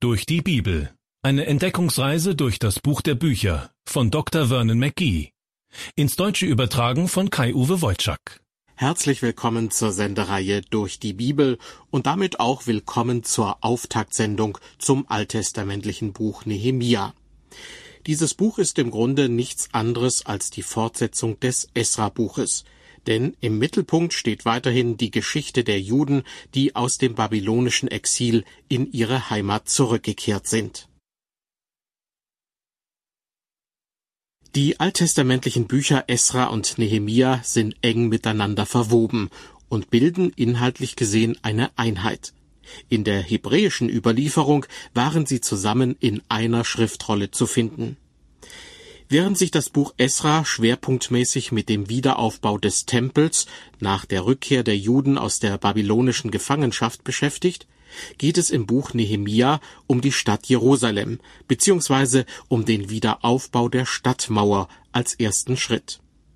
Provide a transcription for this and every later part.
Durch die Bibel. Eine Entdeckungsreise durch das Buch der Bücher von Dr. Vernon McGee. Ins Deutsche übertragen von Kai-Uwe Wojczak. Herzlich willkommen zur Sendereihe Durch die Bibel und damit auch willkommen zur Auftaktsendung zum alttestamentlichen Buch Nehemia. Dieses Buch ist im Grunde nichts anderes als die Fortsetzung des Esra-Buches. Denn im Mittelpunkt steht weiterhin die Geschichte der Juden, die aus dem babylonischen Exil in ihre Heimat zurückgekehrt sind. Die alttestamentlichen Bücher Esra und Nehemia sind eng miteinander verwoben und bilden inhaltlich gesehen eine Einheit. In der hebräischen Überlieferung waren sie zusammen in einer Schriftrolle zu finden. Während sich das Buch Esra schwerpunktmäßig mit dem Wiederaufbau des Tempels nach der Rückkehr der Juden aus der babylonischen Gefangenschaft beschäftigt, geht es im Buch Nehemia um die Stadt Jerusalem bzw. um den Wiederaufbau der Stadtmauer als ersten Schritt.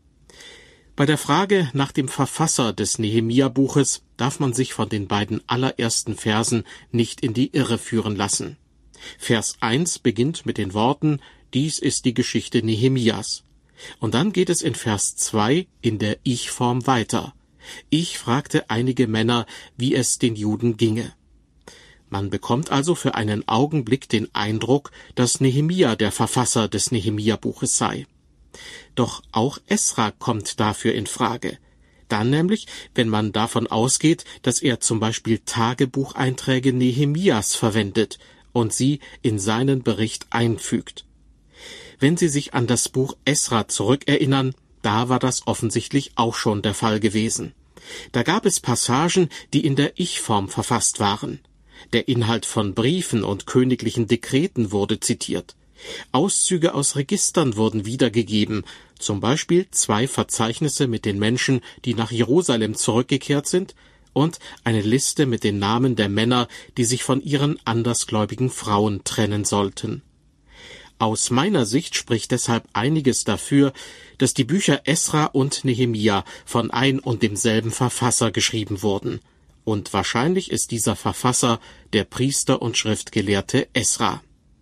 Bei der Frage nach dem Verfasser des Nehemia-Buches darf man sich von den beiden allerersten Versen nicht in die Irre führen lassen. Vers 1 beginnt mit den Worten: Dies ist die Geschichte Nehemias. Und dann geht es in Vers 2 in der Ich-Form weiter. Ich fragte einige Männer, wie es den Juden ginge. Man bekommt also für einen Augenblick den Eindruck, dass Nehemia der Verfasser des Nehemia-Buches sei. Doch auch Esra kommt dafür in Frage. Dann nämlich, wenn man davon ausgeht, dass er zum Beispiel Tagebucheinträge Nehemias verwendet und sie in seinen Bericht einfügt. Wenn Sie sich an das Buch Esra zurückerinnern, da war das offensichtlich auch schon der Fall gewesen. Da gab es Passagen, die in der Ich-Form verfasst waren. Der Inhalt von Briefen und königlichen Dekreten wurde zitiert. Auszüge aus Registern wurden wiedergegeben, zum Beispiel 2 Verzeichnisse mit den Menschen, die nach Jerusalem zurückgekehrt sind, und eine Liste mit den Namen der Männer, die sich von ihren andersgläubigen Frauen trennen sollten. Aus meiner Sicht spricht deshalb einiges dafür, dass die Bücher Esra und Nehemia von ein und demselben Verfasser geschrieben wurden. Und wahrscheinlich ist dieser Verfasser der Priester und Schriftgelehrte Esra.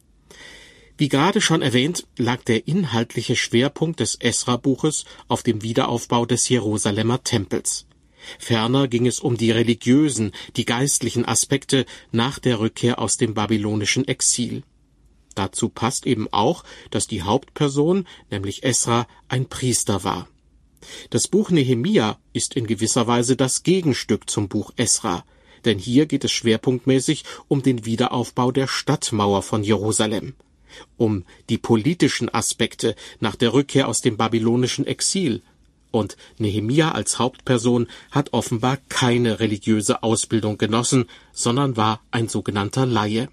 Wie gerade schon erwähnt, lag der inhaltliche Schwerpunkt des Esra-Buches auf dem Wiederaufbau des Jerusalemer Tempels. Ferner ging es um die religiösen, die geistlichen Aspekte nach der Rückkehr aus dem babylonischen Exil. Dazu passt eben auch, dass die Hauptperson, nämlich Esra, ein Priester war. Das Buch Nehemia ist in gewisser Weise das Gegenstück zum Buch Esra, denn hier geht es schwerpunktmäßig um den Wiederaufbau der Stadtmauer von Jerusalem, um die politischen Aspekte nach der Rückkehr aus dem babylonischen Exil. Und Nehemia als Hauptperson hat offenbar keine religiöse Ausbildung genossen, sondern war ein sogenannter Laie.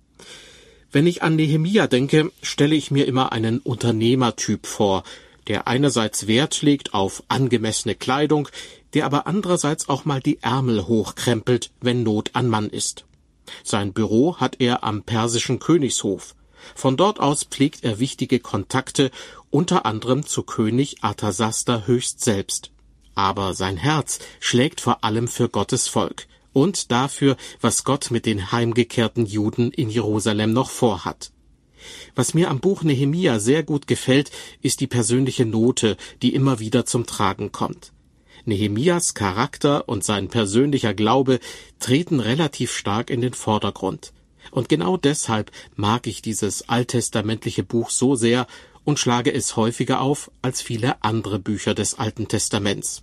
Wenn ich an Nehemia denke, stelle ich mir immer einen Unternehmertyp vor, der einerseits Wert legt auf angemessene Kleidung, der aber andererseits auch mal die Ärmel hochkrempelt, wenn Not an Mann ist. Sein Büro hat er am persischen Königshof. Von dort aus pflegt er wichtige Kontakte, unter anderem zu König Arthasasta höchst selbst. Aber sein Herz schlägt vor allem für Gottes Volk und dafür, was Gott mit den heimgekehrten Juden in Jerusalem noch vorhat. Was mir am Buch Nehemia sehr gut gefällt, ist die persönliche Note, die immer wieder zum Tragen kommt. Nehemias Charakter und sein persönlicher Glaube treten relativ stark in den Vordergrund. Und genau deshalb mag ich dieses alttestamentliche Buch so sehr und schlage es häufiger auf als viele andere Bücher des Alten Testaments.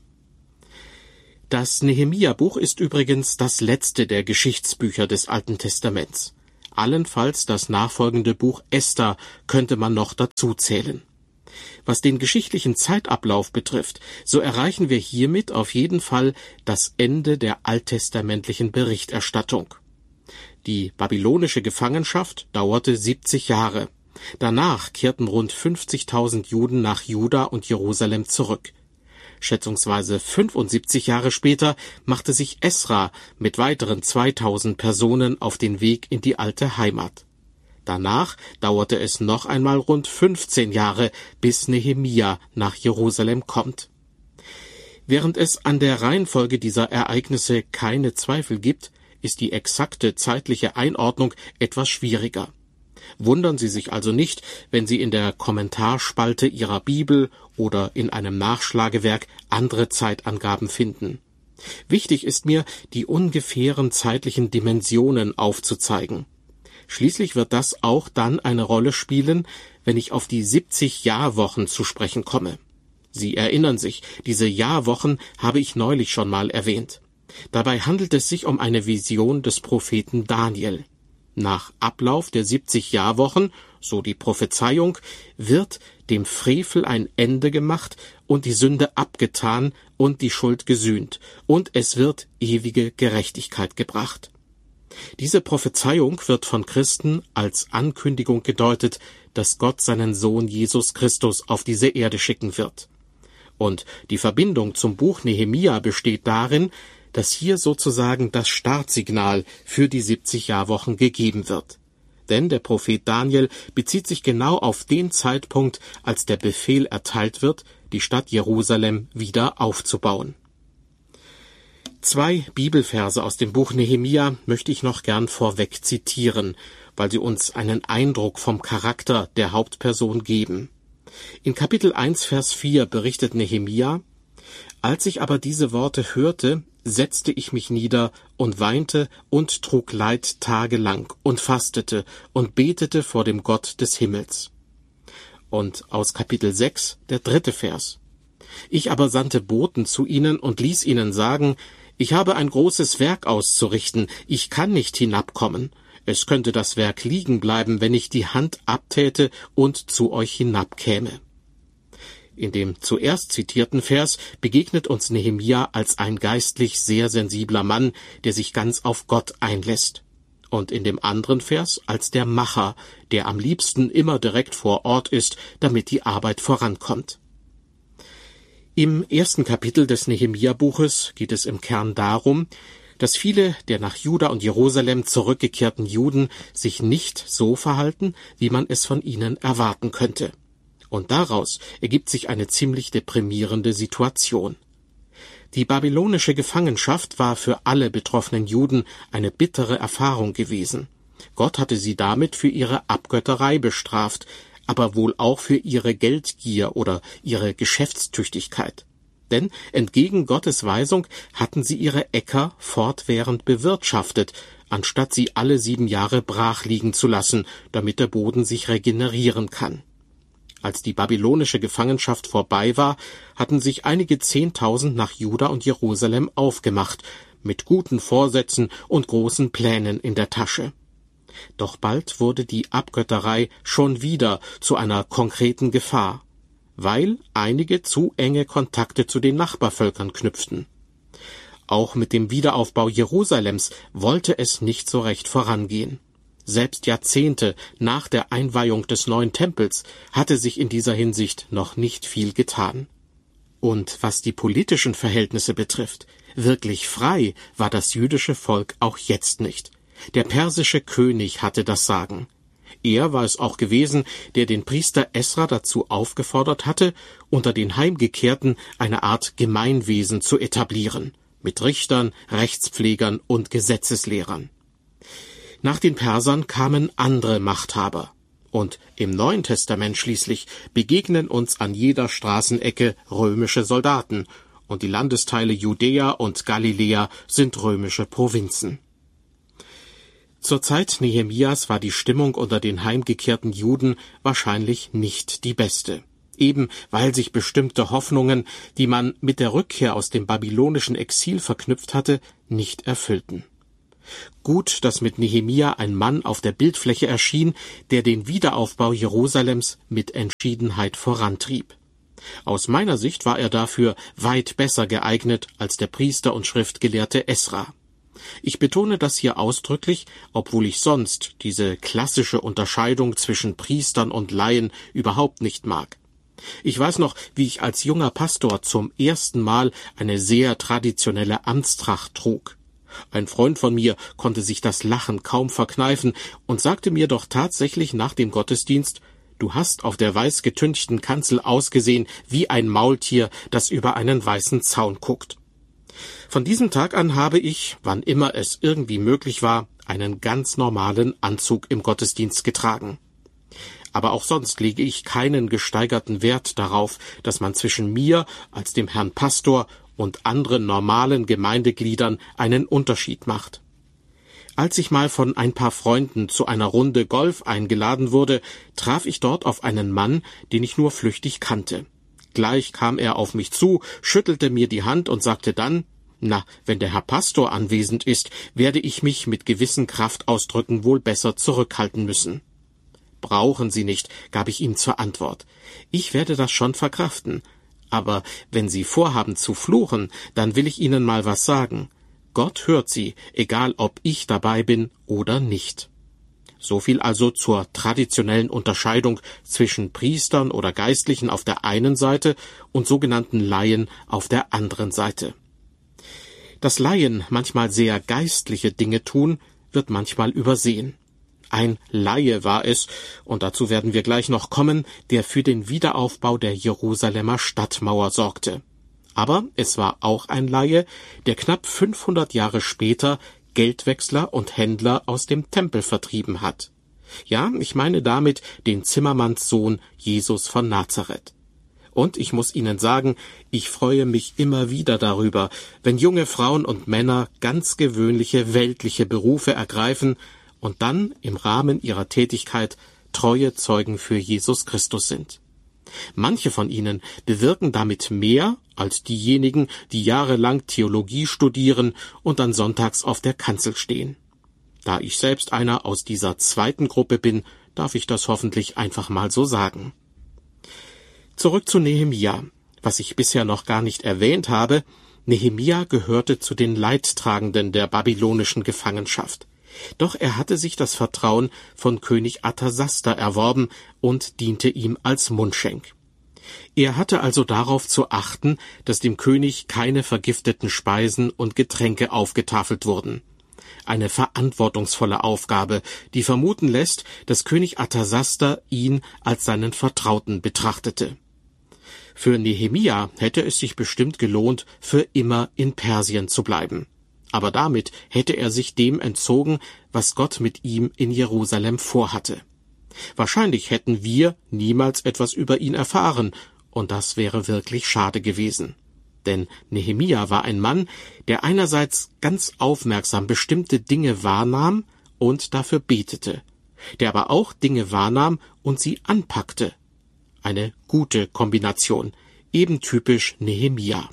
Das Nehemia-Buch ist übrigens das letzte der Geschichtsbücher des Alten Testaments. Allenfalls das nachfolgende Buch Esther könnte man noch dazu zählen. Was den geschichtlichen Zeitablauf betrifft, so erreichen wir hiermit auf jeden Fall das Ende der alttestamentlichen Berichterstattung. Die babylonische Gefangenschaft dauerte 70 Jahre. Danach kehrten rund 50.000 Juden nach Juda und Jerusalem zurück. Schätzungsweise 75 Jahre später machte sich Esra mit weiteren 2000 Personen auf den Weg in die alte Heimat. Danach dauerte es noch einmal rund 15 Jahre, bis Nehemia nach Jerusalem kommt. Während es an der Reihenfolge dieser Ereignisse keine Zweifel gibt, ist die exakte zeitliche Einordnung etwas schwieriger. Wundern Sie sich also nicht, wenn Sie in der Kommentarspalte Ihrer Bibel oder in einem Nachschlagewerk andere Zeitangaben finden. Wichtig ist mir, die ungefähren zeitlichen Dimensionen aufzuzeigen. Schließlich wird das auch dann eine Rolle spielen, wenn ich auf die 70 Jahrwochen zu sprechen komme. Sie erinnern sich, diese Jahrwochen habe ich neulich schon mal erwähnt. Dabei handelt es sich um eine Vision des Propheten Daniel. Nach Ablauf der 70 Jahrwochen, so die Prophezeiung, wird dem Frevel ein Ende gemacht und die Sünde abgetan und die Schuld gesühnt, und es wird ewige Gerechtigkeit gebracht. Diese Prophezeiung wird von Christen als Ankündigung gedeutet, dass Gott seinen Sohn Jesus Christus auf diese Erde schicken wird. Und die Verbindung zum Buch Nehemia besteht darin, dass hier sozusagen das Startsignal für die 70 Jahrwochen gegeben wird. Denn der Prophet Daniel bezieht sich genau auf den Zeitpunkt, als der Befehl erteilt wird, die Stadt Jerusalem wieder aufzubauen. 2 Bibelverse aus dem Buch Nehemia möchte ich noch gern vorweg zitieren, weil sie uns einen Eindruck vom Charakter der Hauptperson geben. In Kapitel 1, Vers 4 berichtet Nehemia: Als ich aber diese Worte hörte, setzte ich mich nieder und weinte und trug Leid tagelang und fastete und betete vor dem Gott des Himmels. Und aus Kapitel 6, der 3. Vers: Ich aber sandte Boten zu ihnen und ließ ihnen sagen: Ich habe ein großes Werk auszurichten, ich kann nicht hinabkommen. Es könnte das Werk liegen bleiben, wenn ich die Hand abtäte und zu euch hinabkäme. In dem zuerst zitierten Vers begegnet uns Nehemia als ein geistlich sehr sensibler Mann, der sich ganz auf Gott einlässt. Und in dem anderen Vers als der Macher, der am liebsten immer direkt vor Ort ist, damit die Arbeit vorankommt. Im 1. Kapitel des Nehemia-Buches geht es im Kern darum, dass viele der nach Juda und Jerusalem zurückgekehrten Juden sich nicht so verhalten, wie man es von ihnen erwarten könnte. Und daraus ergibt sich eine ziemlich deprimierende Situation. Die babylonische Gefangenschaft war für alle betroffenen Juden eine bittere Erfahrung gewesen. Gott hatte sie damit für ihre Abgötterei bestraft, aber wohl auch für ihre Geldgier oder ihre Geschäftstüchtigkeit. Denn entgegen Gottes Weisung hatten sie ihre Äcker fortwährend bewirtschaftet, anstatt sie alle 7 Jahre brach liegen zu lassen, damit der Boden sich regenerieren kann. Als die babylonische Gefangenschaft vorbei war, hatten sich einige 10.000 nach Juda und Jerusalem aufgemacht, mit guten Vorsätzen und großen Plänen in der Tasche. Doch bald wurde die Abgötterei schon wieder zu einer konkreten Gefahr, weil einige zu enge Kontakte zu den Nachbarvölkern knüpften. Auch mit dem Wiederaufbau Jerusalems wollte es nicht so recht vorangehen. Selbst Jahrzehnte nach der Einweihung des neuen Tempels hatte sich in dieser Hinsicht noch nicht viel getan. Und was die politischen Verhältnisse betrifft, wirklich frei war das jüdische Volk auch jetzt nicht. Der persische König hatte das Sagen. Er war es auch gewesen, der den Priester Esra dazu aufgefordert hatte, unter den Heimgekehrten eine Art Gemeinwesen zu etablieren, mit Richtern, Rechtspflegern und Gesetzeslehrern. Nach den Persern kamen andere Machthaber. Und im Neuen Testament schließlich begegnen uns an jeder Straßenecke römische Soldaten, und die Landesteile Judäa und Galiläa sind römische Provinzen. Zur Zeit Nehemias war die Stimmung unter den heimgekehrten Juden wahrscheinlich nicht die beste, eben weil sich bestimmte Hoffnungen, die man mit der Rückkehr aus dem babylonischen Exil verknüpft hatte, nicht erfüllten. Gut, dass mit Nehemia ein Mann auf der Bildfläche erschien, der den Wiederaufbau Jerusalems mit Entschiedenheit vorantrieb. Aus meiner Sicht war er dafür weit besser geeignet als der Priester und Schriftgelehrte Esra. Ich betone das hier ausdrücklich, obwohl ich sonst diese klassische Unterscheidung zwischen Priestern und Laien überhaupt nicht mag. Ich weiß noch, wie ich als junger Pastor zum ersten Mal eine sehr traditionelle Amtstracht trug. Ein Freund von mir konnte sich das Lachen kaum verkneifen und sagte mir doch tatsächlich nach dem Gottesdienst: Du hast auf der weiß getünchten Kanzel ausgesehen wie ein Maultier, das über einen weißen Zaun guckt. Von diesem Tag an habe ich, wann immer es irgendwie möglich war, einen ganz normalen Anzug im Gottesdienst getragen. Aber auch sonst lege ich keinen gesteigerten Wert darauf, dass man zwischen mir als dem Herrn Pastor und anderen normalen Gemeindegliedern einen Unterschied macht. Als ich mal von ein paar Freunden zu einer Runde Golf eingeladen wurde, traf ich dort auf einen Mann, den ich nur flüchtig kannte. Gleich kam er auf mich zu, schüttelte mir die Hand und sagte dann: »Na, wenn der Herr Pastor anwesend ist, werde ich mich mit gewissen Kraftausdrücken wohl besser zurückhalten müssen.« »Brauchen Sie nicht«, gab ich ihm zur Antwort. »Ich werde das schon verkraften. Aber wenn Sie vorhaben zu fluchen, dann will ich Ihnen mal was sagen. Gott hört Sie, egal ob ich dabei bin oder nicht.« So viel also zur traditionellen Unterscheidung zwischen Priestern oder Geistlichen auf der einen Seite und sogenannten Laien auf der anderen Seite. Dass Laien manchmal sehr geistliche Dinge tun, wird manchmal übersehen. Ein Laie war es, und dazu werden wir gleich noch kommen, der für den Wiederaufbau der Jerusalemer Stadtmauer sorgte. Aber es war auch ein Laie, der knapp 500 Jahre später Geldwechsler und Händler aus dem Tempel vertrieben hat. Ja, ich meine damit den Zimmermannssohn Jesus von Nazareth. Und ich muss Ihnen sagen, ich freue mich immer wieder darüber, wenn junge Frauen und Männer ganz gewöhnliche weltliche Berufe ergreifen und dann im Rahmen ihrer Tätigkeit treue Zeugen für Jesus Christus sind. Manche von ihnen bewirken damit mehr als diejenigen, die jahrelang Theologie studieren und dann sonntags auf der Kanzel stehen. Da ich selbst einer aus dieser zweiten Gruppe bin, darf ich das hoffentlich einfach mal so sagen. Zurück zu Nehemia. Was ich bisher noch gar nicht erwähnt habe: Nehemia gehörte zu den Leidtragenden der babylonischen Gefangenschaft. Doch er hatte sich das Vertrauen von König Arthasasta erworben und diente ihm als Mundschenk. Er hatte also darauf zu achten, dass dem König keine vergifteten Speisen und Getränke aufgetafelt wurden. Eine verantwortungsvolle Aufgabe, die vermuten lässt, dass König Arthasasta ihn als seinen Vertrauten betrachtete. Für Nehemia hätte es sich bestimmt gelohnt, für immer in Persien zu bleiben. Aber damit hätte er sich dem entzogen, was Gott mit ihm in Jerusalem vorhatte. Wahrscheinlich hätten wir niemals etwas über ihn erfahren, und das wäre wirklich schade gewesen. Denn Nehemia war ein Mann, der einerseits ganz aufmerksam bestimmte Dinge wahrnahm und dafür betete, der aber auch Dinge wahrnahm und sie anpackte. Eine gute Kombination, eben typisch Nehemia.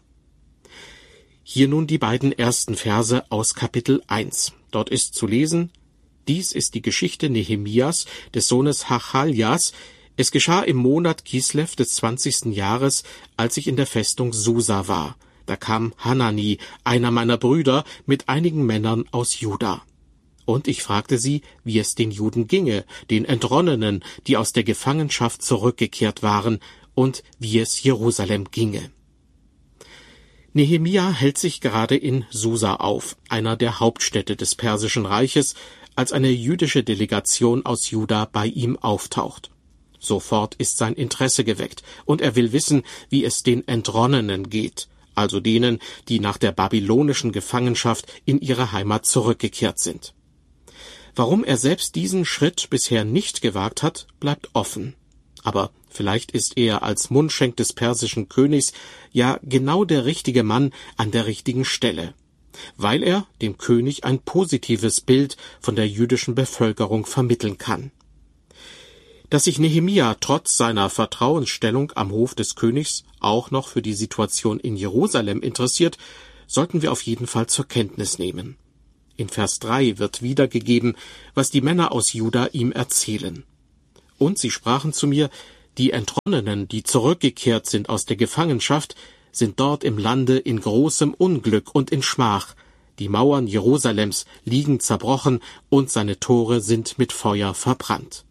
Hier nun die beiden ersten Verse aus Kapitel 1. Dort ist zu lesen: Dies ist die Geschichte Nehemias, des Sohnes Hachaljas. Es geschah im Monat Kislev des 20. Jahres, als ich in der Festung Susa war. Da kam Hanani, einer meiner Brüder, mit einigen Männern aus Juda. Und ich fragte sie, wie es den Juden ginge, den Entronnenen, die aus der Gefangenschaft zurückgekehrt waren, und wie es Jerusalem ginge. Nehemia hält sich gerade in Susa auf, einer der Hauptstädte des Persischen Reiches, als eine jüdische Delegation aus Juda bei ihm auftaucht. Sofort ist sein Interesse geweckt, und er will wissen, wie es den Entronnenen geht, also denen, die nach der babylonischen Gefangenschaft in ihre Heimat zurückgekehrt sind. Warum er selbst diesen Schritt bisher nicht gewagt hat, bleibt offen. Aber vielleicht ist er als Mundschenk des persischen Königs ja genau der richtige Mann an der richtigen Stelle, weil er dem König ein positives Bild von der jüdischen Bevölkerung vermitteln kann. Dass sich Nehemia trotz seiner Vertrauensstellung am Hof des Königs auch noch für die Situation in Jerusalem interessiert, sollten wir auf jeden Fall zur Kenntnis nehmen. In Vers 3 wird wiedergegeben, was die Männer aus Juda ihm erzählen. Und sie sprachen zu mir: Die Entronnenen, die zurückgekehrt sind aus der Gefangenschaft, sind dort im Lande in großem Unglück und in Schmach. Die Mauern Jerusalems liegen zerbrochen und seine Tore sind mit Feuer verbrannt.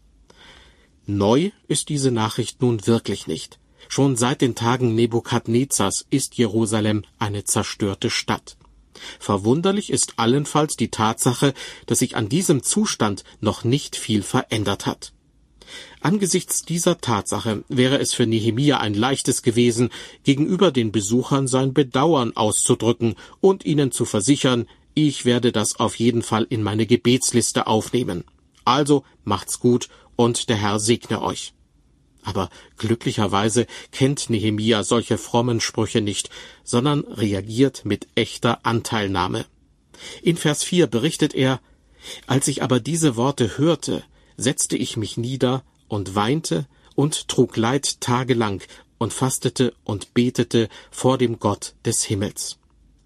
Neu ist diese Nachricht nun wirklich nicht. Schon seit den Tagen Nebukadnezars ist Jerusalem eine zerstörte Stadt. Verwunderlich ist allenfalls die Tatsache, dass sich an diesem Zustand noch nicht viel verändert hat. Angesichts dieser Tatsache wäre es für Nehemia ein leichtes gewesen, gegenüber den Besuchern sein Bedauern auszudrücken und ihnen zu versichern, ich werde das auf jeden Fall in meine Gebetsliste aufnehmen. Also macht's gut und der Herr segne euch. Aber glücklicherweise kennt Nehemia solche frommen Sprüche nicht, sondern reagiert mit echter Anteilnahme. In Vers 4 berichtet er: Als ich aber diese Worte hörte, setzte ich mich nieder und weinte und trug Leid tagelang und fastete und betete vor dem Gott des Himmels.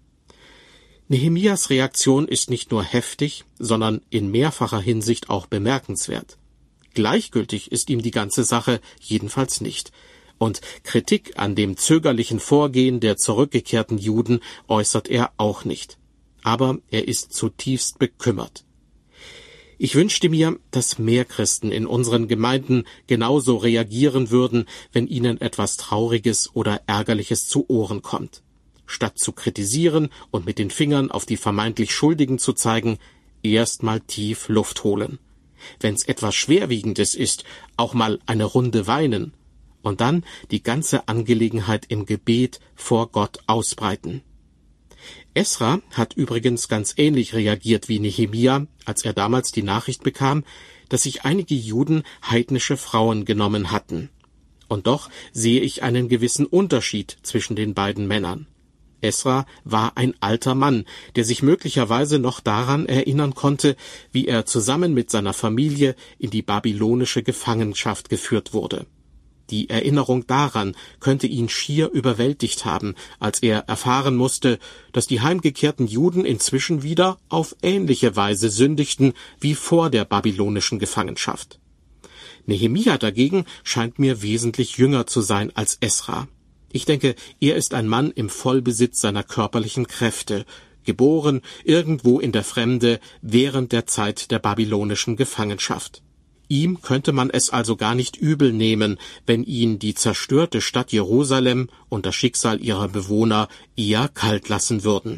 Nehemias Reaktion ist nicht nur heftig, sondern in mehrfacher Hinsicht auch bemerkenswert. Gleichgültig ist ihm die ganze Sache jedenfalls nicht. Und Kritik an dem zögerlichen Vorgehen der zurückgekehrten Juden äußert er auch nicht. Aber er ist zutiefst bekümmert. Ich wünschte mir, dass mehr Christen in unseren Gemeinden genauso reagieren würden, wenn ihnen etwas Trauriges oder Ärgerliches zu Ohren kommt. Statt zu kritisieren und mit den Fingern auf die vermeintlich Schuldigen zu zeigen, erst mal tief Luft holen. Wenn's etwas Schwerwiegendes ist, auch mal eine Runde weinen und dann die ganze Angelegenheit im Gebet vor Gott ausbreiten. Esra hat übrigens ganz ähnlich reagiert wie Nehemia, als er damals die Nachricht bekam, dass sich einige Juden heidnische Frauen genommen hatten. Und doch sehe ich einen gewissen Unterschied zwischen den beiden Männern. Esra war ein alter Mann, der sich möglicherweise noch daran erinnern konnte, wie er zusammen mit seiner Familie in die babylonische Gefangenschaft geführt wurde. Die Erinnerung daran könnte ihn schier überwältigt haben, als er erfahren musste, dass die heimgekehrten Juden inzwischen wieder auf ähnliche Weise sündigten wie vor der babylonischen Gefangenschaft. Nehemia dagegen scheint mir wesentlich jünger zu sein als Esra. Ich denke, er ist ein Mann im Vollbesitz seiner körperlichen Kräfte, geboren irgendwo in der Fremde während der Zeit der babylonischen Gefangenschaft. Ihm könnte man es also gar nicht übel nehmen, wenn ihn die zerstörte Stadt Jerusalem und das Schicksal ihrer Bewohner eher kalt lassen würden.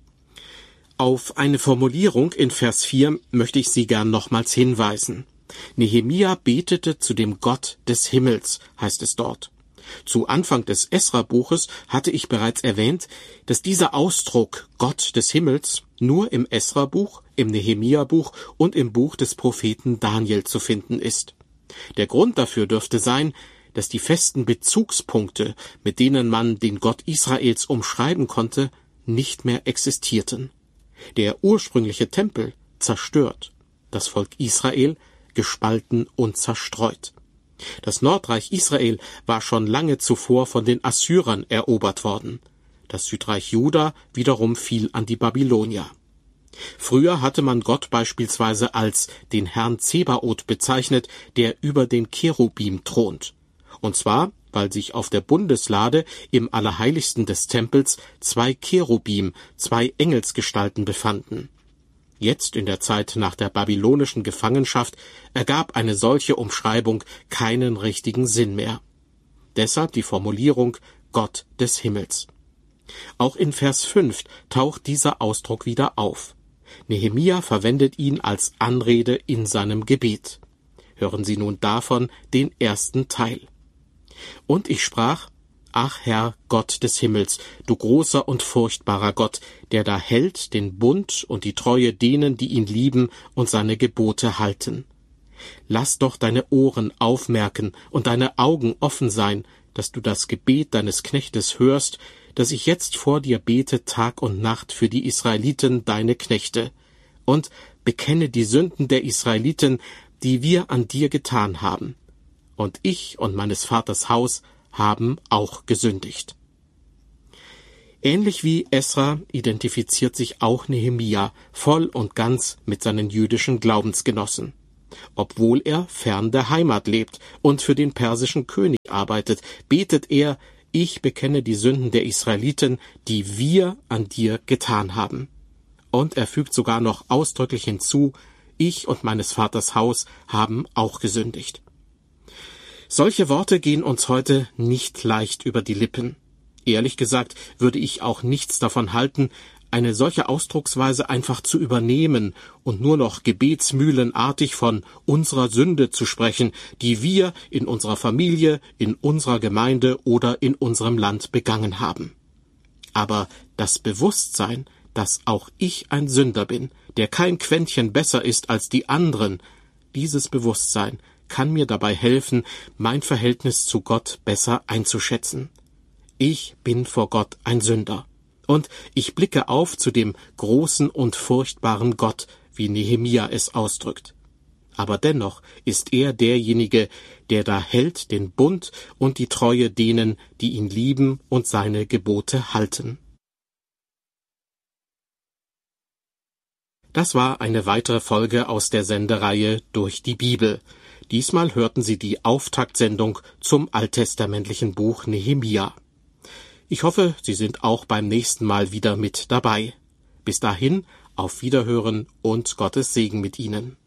Auf eine Formulierung in Vers 4 möchte ich Sie gern nochmals hinweisen. Nehemia betete zu dem Gott des Himmels, heißt es dort. Zu Anfang des Esra-Buches hatte ich bereits erwähnt, dass dieser Ausdruck Gott des Himmels nur im Esra-Buch, im Nehemia-Buch und im Buch des Propheten Daniel zu finden ist. Der Grund dafür dürfte sein, dass die festen Bezugspunkte, mit denen man den Gott Israels umschreiben konnte, nicht mehr existierten. Der ursprüngliche Tempel zerstört, das Volk Israel gespalten und zerstreut. Das Nordreich Israel war schon lange zuvor von den Assyrern erobert worden. Das Südreich Juda wiederum fiel an die Babylonier. Früher hatte man Gott beispielsweise als den Herrn Zebaoth bezeichnet, der über den Cherubim thront. Und zwar, weil sich auf der Bundeslade im Allerheiligsten des Tempels 2 Cherubim, 2 Engelsgestalten befanden. Jetzt in der Zeit nach der babylonischen Gefangenschaft ergab eine solche Umschreibung keinen richtigen Sinn mehr. Deshalb die Formulierung Gott des Himmels. Auch in Vers 5 taucht dieser Ausdruck wieder auf. Nehemia verwendet ihn als Anrede in seinem Gebet. Hören Sie nun davon den ersten Teil. Und ich sprach: Ach Herr, Gott des Himmels, du großer und furchtbarer Gott, der da hält den Bund und die Treue denen, die ihn lieben und seine Gebote halten. Lass doch deine Ohren aufmerken und deine Augen offen sein, dass du das Gebet deines Knechtes hörst, dass ich jetzt vor dir bete Tag und Nacht für die Israeliten, deine Knechte, und bekenne die Sünden der Israeliten, die wir an dir getan haben. Und ich und meines Vaters Haus haben auch gesündigt. Ähnlich wie Esra identifiziert sich auch Nehemia voll und ganz mit seinen jüdischen Glaubensgenossen. Obwohl er fern der Heimat lebt und für den persischen König arbeitet, betet er: Ich bekenne die Sünden der Israeliten, die wir an dir getan haben. Und er fügt sogar noch ausdrücklich hinzu: Ich und meines Vaters Haus haben auch gesündigt. Solche Worte gehen uns heute nicht leicht über die Lippen. Ehrlich gesagt würde ich auch nichts davon halten, Eine solche Ausdrucksweise einfach zu übernehmen und nur noch gebetsmühlenartig von unserer Sünde zu sprechen, die wir in unserer Familie, in unserer Gemeinde oder in unserem Land begangen haben. Aber das Bewusstsein, dass auch ich ein Sünder bin, der kein Quäntchen besser ist als die anderen, dieses Bewusstsein kann mir dabei helfen, mein Verhältnis zu Gott besser einzuschätzen. Ich bin vor Gott ein Sünder. Und ich blicke auf zu dem großen und furchtbaren Gott, wie Nehemia es ausdrückt. Aber dennoch ist er derjenige, der da hält den Bund und die Treue denen, die ihn lieben und seine Gebote halten. Das war eine weitere Folge aus der Sendereihe Durch die Bibel. Diesmal hörten Sie die Auftaktsendung zum alttestamentlichen Buch Nehemia. Ich hoffe, Sie sind auch beim nächsten Mal wieder mit dabei. Bis dahin, auf Wiederhören und Gottes Segen mit Ihnen.